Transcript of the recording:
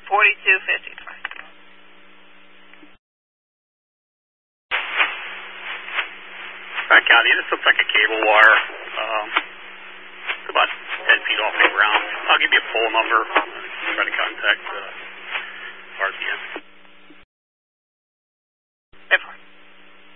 4255. Kathy, this looks like a cable wire. It's about 10 feet off the ground. I'll give you a pole number.